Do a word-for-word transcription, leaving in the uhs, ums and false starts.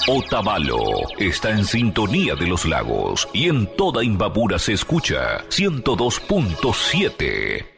Otavalo está en sintonía de los lagos y en toda Imbabura se escucha ciento dos punto siete.